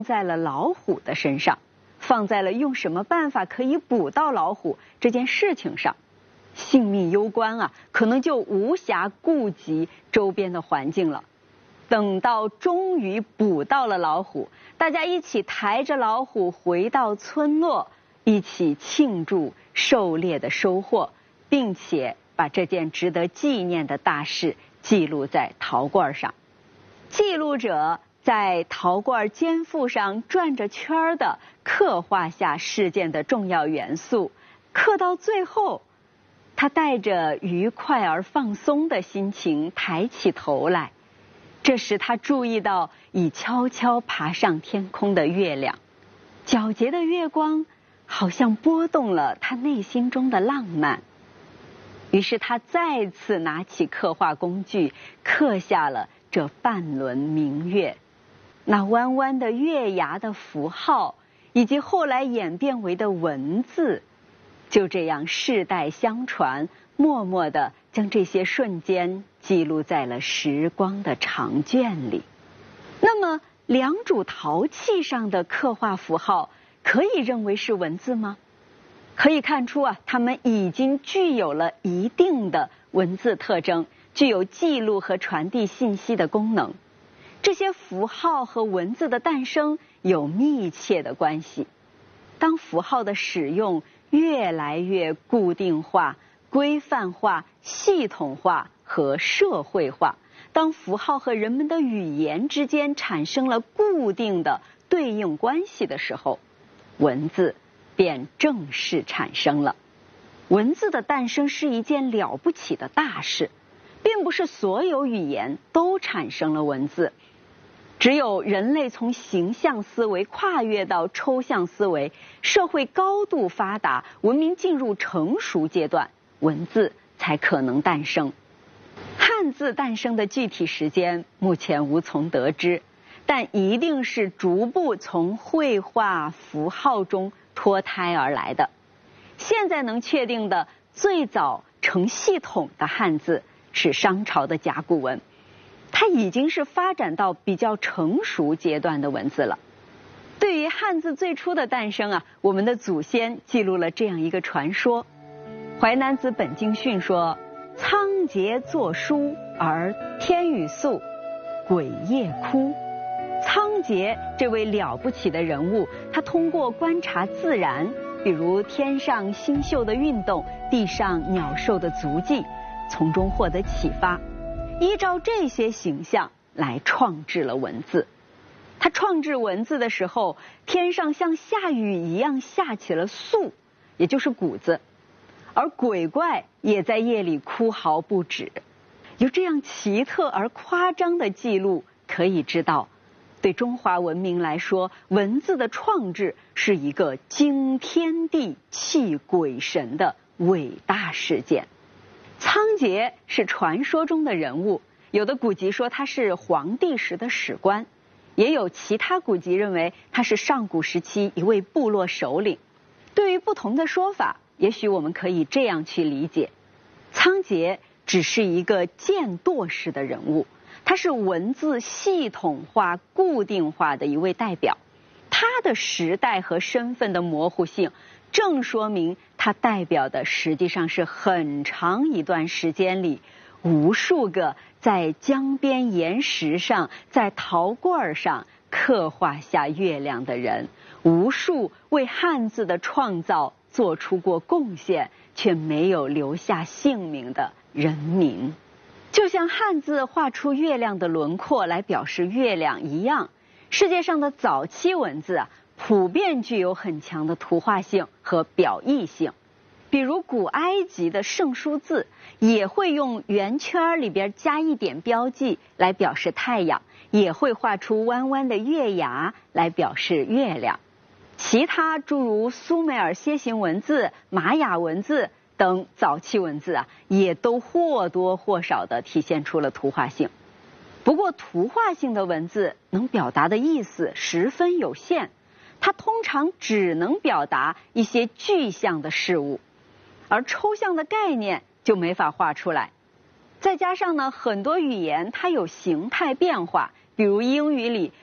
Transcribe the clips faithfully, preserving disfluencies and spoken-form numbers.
在了老虎的身上，放在了用什么办法可以捕到老虎这件事情上。性命攸关啊，可能就无暇顾及周边的环境了。等到终于捕到了老虎，大家一起抬着老虎回到村落，一起庆祝狩猎的收获，并且把这件值得纪念的大事记录在陶罐上。记录者在陶罐肩腹上转着圈的刻画下事件的重要元素，刻到最后，他带着愉快而放松的心情抬起头来。这时他注意到已悄悄爬上天空的月亮，皎洁的月光好像拨动了他内心中的浪漫。于是他再次拿起刻画工具，刻下了这半轮明月。那弯弯的月牙的符号，以及后来演变为的文字，就这样世代相传，默默地将这些瞬间记录在了时光的长卷里。那么良渚陶器上的刻画符号可以认为是文字吗？可以看出啊，它们已经具有了一定的文字特征，具有记录和传递信息的功能。这些符号和文字的诞生有密切的关系。当符号的使用越来越固定化、规范化、系统化和社会化，当符号和人们的语言之间产生了固定的对应关系的时候，文字便正式产生了。文字的诞生是一件了不起的大事，并不是所有语言都产生了文字。只有人类从形象思维跨越到抽象思维，社会高度发达，文明进入成熟阶段，文字才可能诞生。汉字诞生的具体时间目前无从得知，但一定是逐步从绘画符号中脱胎而来的。现在能确定的最早成系统的汉字是商朝的甲骨文，它已经是发展到比较成熟阶段的文字了。对于汉字最初的诞生啊，我们的祖先记录了这样一个传说。淮南子本纪训说：仓颉作书而天雨粟，鬼夜哭。仓颉这位了不起的人物，他通过观察自然，比如天上星宿的运动，地上鸟兽的足迹，从中获得启发，依照这些形象来创制了文字。他创制文字的时候，天上像下雨一样下起了粟，也就是谷子，而鬼怪也在夜里哭嚎不止。有这样奇特而夸张的记录，可以知道，对中华文明来说，文字的创制是一个惊天地泣鬼神的伟大事件。仓颉是传说中的人物，有的古籍说他是黄帝时的史官，也有其他古籍认为他是上古时期一位部落首领。对于不同的说法，也许我们可以这样去理解：仓颉只是一个渐堕式的人物，他是文字系统化、固定化的一位代表。他的时代和身份的模糊性，正说明它代表的实际上是很长一段时间里，无数个在江边岩石上、在陶罐上刻画下月亮的人，无数为汉字的创造做出过贡献却没有留下姓名的人民。就像汉字画出月亮的轮廓来表示月亮一样，世界上的早期文字啊，普遍具有很强的图画性和表意性。比如古埃及的圣书字也会用圆圈里边加一点标记来表示太阳，也会画出弯弯的月牙来表示月亮。其他诸如苏美尔楔形文字、玛雅文字等早期文字啊，也都或多或少地体现出了图画性。不过图画性的文字能表达的意思十分有限，它通常只能表达一些具象的事物，而抽象的概念就没法画出来。再加上呢，很多语言它有形态变化，比如英语里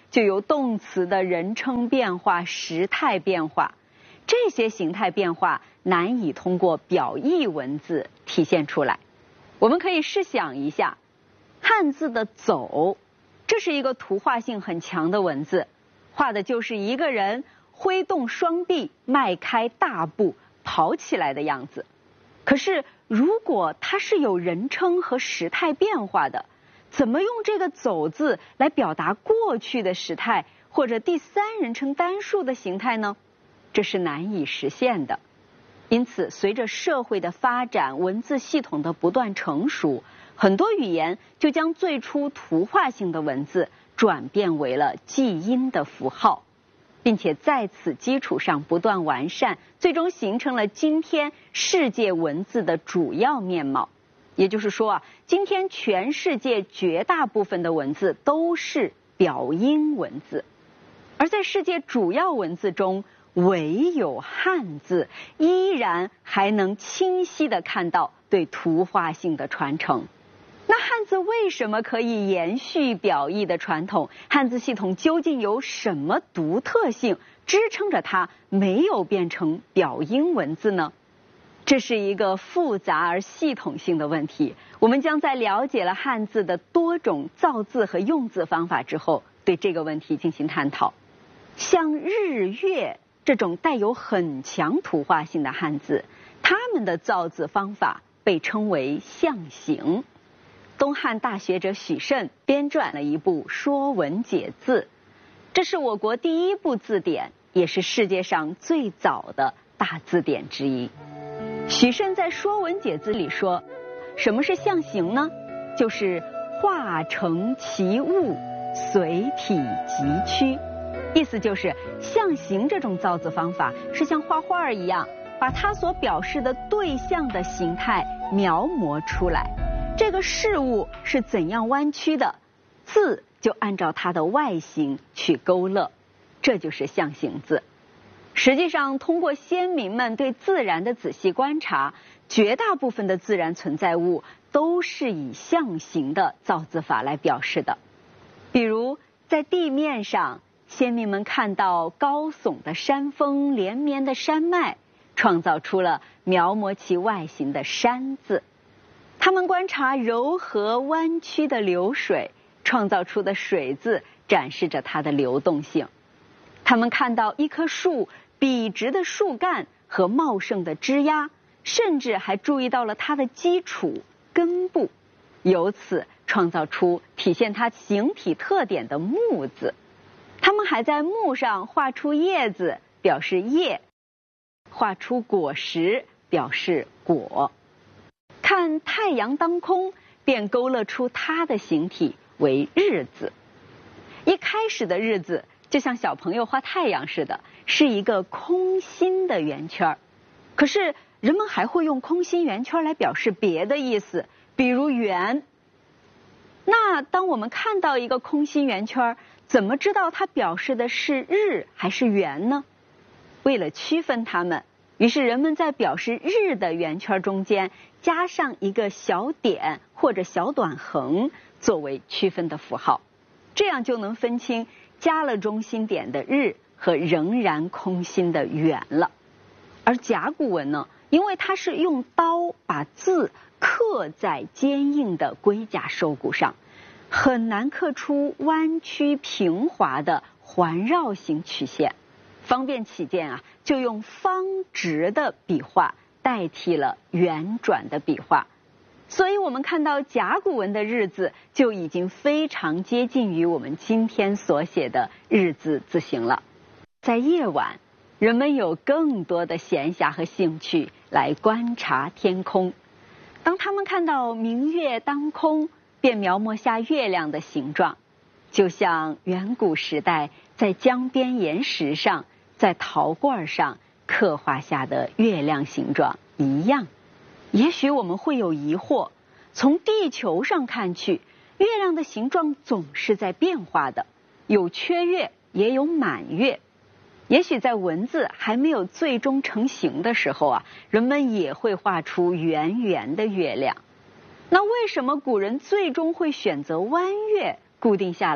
就有动词的人称变化、时态变化。这些形态变化难以通过表意文字体现出来。我们可以试想一下，汉字的走，这是一个图画性很强的文字，画的就是一个人挥动双臂，迈开大步跑起来的样子。可是如果它是有人称和时态变化的，怎么用这个走字来表达过去的时态或者第三人称单数的形态呢？这是难以实现的。因此，随着社会的发展，文字系统的不断成熟，很多语言就将最初图画性的文字转变为了记音的符号，并且在此基础上不断完善，最终形成了今天世界文字的主要面貌。也就是说啊，今天全世界绝大部分的文字都是表音文字，而在世界主要文字中，唯有汉字依然还能清晰地看到对图画性的传承。那汉字为什么可以延续表意的传统？汉字系统究竟有什么独特性支撑着它没有变成表音文字呢？这是一个复杂而系统性的问题。我们将在了解了汉字的多种造字和用字方法之后，对这个问题进行探讨。像日月这种带有很强图画性的汉字，它们的造字方法被称为象形。东汉大学者许慎编撰了一部《说文解字》，这是我国第一部字典，也是世界上最早的大字典之一。许慎在《说文解字》里说，什么是象形呢？就是画成其物，随体即趋。意思就是象形这种造字方法是像画画一样，把它所表示的对象的形态描摹出来。这个事物是怎样弯曲的，字就按照它的外形去勾勒，这就是象形字。实际上，通过先民们对自然的仔细观察，绝大部分的自然存在物都是以象形的造字法来表示的。比如在地面上，先民们看到高耸的山峰、连绵的山脉，创造出了描摹其外形的山字。他们观察柔和弯曲的流水，创造出的水字展示着它的流动性。他们看到一棵树笔直的树干和茂盛的枝丫，甚至还注意到了它的基础根部，由此创造出体现它形体特点的木字。他们还在木上画出叶子，表示叶；画出果实，表示果。看太阳当空，便勾勒出它的形体为日字。一开始的日字就像小朋友画太阳似的，是一个空心的圆圈。可是人们还会用空心圆圈来表示别的意思，比如圆。那当我们看到一个空心圆圈，怎么知道它表示的是日还是圆呢？为了区分它们，于是人们在表示日的圆圈中间加上一个小点或者小短横，作为区分的符号，这样就能分清加了中心点的日和仍然空心的圆了。而甲骨文呢，因为它是用刀把字刻在坚硬的龟甲兽骨上，很难刻出弯曲平滑的环绕型曲线。方便起见啊，就用方直的笔画代替了圆转的笔画。所以我们看到甲骨文的日字就已经非常接近于我们今天所写的日字字形了。在夜晚，人们有更多的闲暇和兴趣来观察天空。当他们看到明月当空，便描摹下月亮的形状，就像远古时代在江边岩石上，在陶罐上刻画下的月亮形状一样。也许我们会有疑惑，从地球上看去，月亮的形状总是在变化的，有缺月也有满月。也许在文字还没有最终成型的时候啊，人们也会画出圆圆的月亮。那为什么古人最终会选择弯月固定下来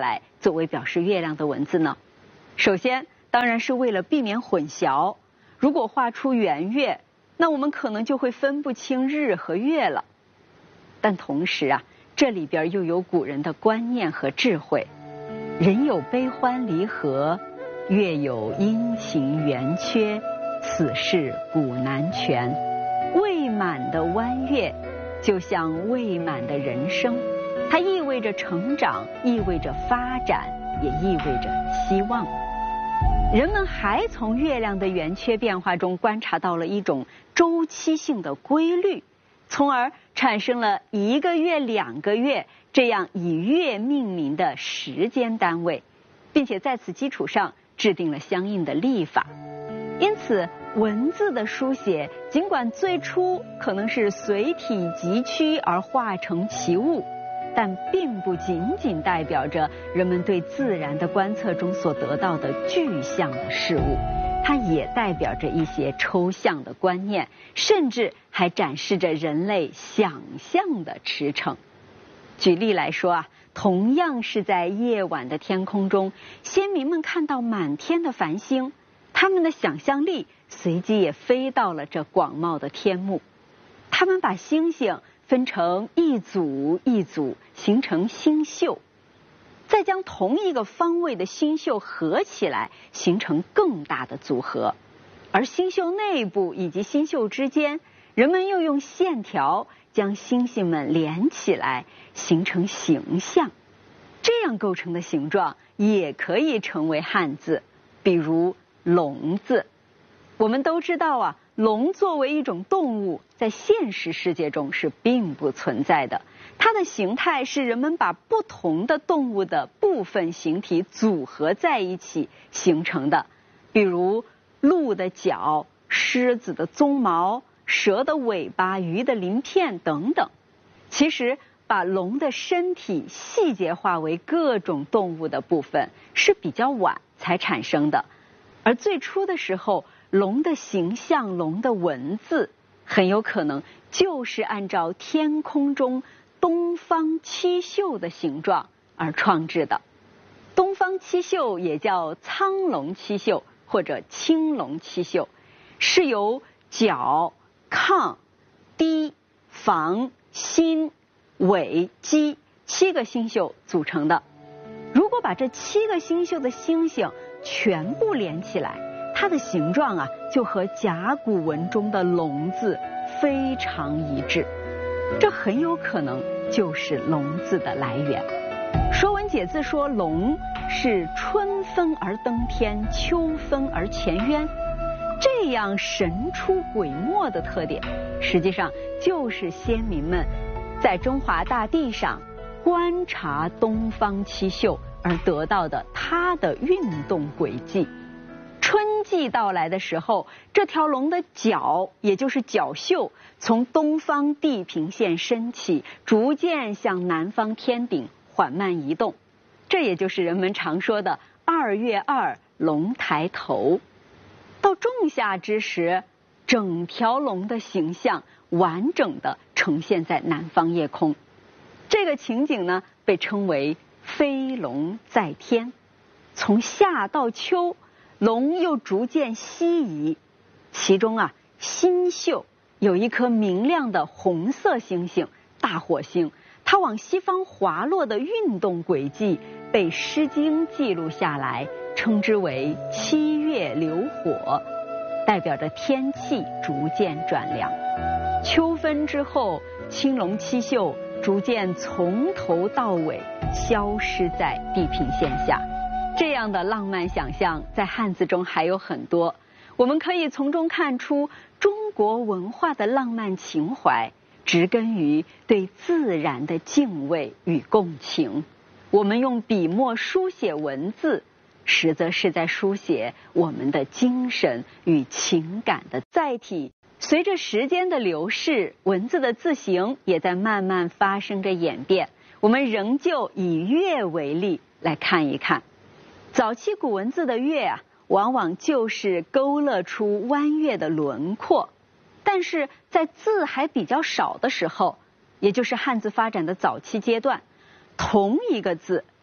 作为表示月亮的文字呢？首先，当然是为了避免混淆。如果画出圆月，那我们可能就会分不清日和月了。但同时啊，这里边又有古人的观念和智慧。人有悲欢离合，月有阴晴圆缺，此事古难全。未满的弯月，就像未满的人生，它意味着成长，意味着发展，也意味着希望。人们还从月亮的圆缺变化中观察到了一种周期性的规律，从而产生了一个月、两个月这样以月命名的时间单位，并且在此基础上制定了相应的历法。因此，文字的书写尽管最初可能是随体即趋而化成其物，但并不仅仅代表着人们对自然的观测中所得到的具象的事物，它也代表着一些抽象的观念，甚至还展示着人类想象的驰骋。举例来说啊，同样是在夜晚的天空中，先民们看到满天的繁星，他们的想象力随即也飞到了这广袤的天幕。他们把星星分成一组一组，形成星宿，再将同一个方位的星宿合起来，形成更大的组合。而星宿内部以及星宿之间，人们又用线条将星星们连起来，形成形象。这样构成的形状也可以成为汉字，比如龙字。我们都知道啊，龙作为一种动物，在现实世界中是并不存在的。它的形态是人们把不同的动物的部分形体组合在一起形成的，比如鹿的角、狮子的鬃毛、蛇的尾巴、鱼的鳞片等等。其实，把龙的身体细节化为各种动物的部分是比较晚才产生的，而最初的时候，龙的形象、龙的文字很有可能就是按照天空中东方七宿的形状而创制的。东方七宿也叫苍龙七宿或者青龙七宿，是由角、亢、低、房、心、尾、基七个星宿组成的。如果把这七个星宿的星星全部连起来，它的形状啊，就和甲骨文中的龙字非常一致。这很有可能就是龙字的来源。说文解字说龙是春分而登天，秋分而潜渊，这样神出鬼没的特点，实际上就是先民们在中华大地上观察东方七宿而得到的它的运动轨迹。春季到来的时候，这条龙的角，也就是角宿，从东方地平线升起，逐渐向南方天顶缓慢移动。这也就是人们常说的二月二龙抬头。到仲夏之时，整条龙的形象完整地呈现在南方夜空。这个情景呢，被称为飞龙在天。从夏到秋，龙又逐渐西移，其中啊，新宿有一颗明亮的红色星星，大火星，它往西方滑落的运动轨迹被《诗经》记录下来，称之为七月流火，代表着天气逐渐转凉。秋分之后，青龙七宿逐渐从头到尾消失在地平线下。这样的浪漫想象在汉字中还有很多，我们可以从中看出中国文化的浪漫情怀植根于对自然的敬畏与共情。我们用笔墨书写文字，实则是在书写我们的精神与情感的载体。随着时间的流逝，文字的字形也在慢慢发生着演变。我们仍旧以月为例来看一看。早期古文字的月啊，往往就是勾勒出弯月的轮廓，但是在字还比较少的时候，也就是汉字发展的早期阶段，同一个字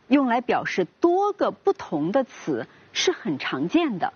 用来表示多个不同的词是很常见的。